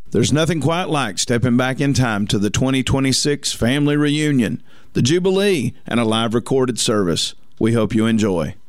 There's nothing quite like stepping back in time to the 2026 family reunion, the Jubilee, and a live recorded service. We hope you enjoy.